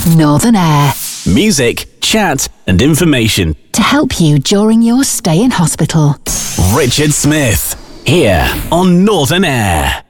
Northern Air. Music, chat and information. To help you during your stay in hospital. Richard Smith, here on Northern Air.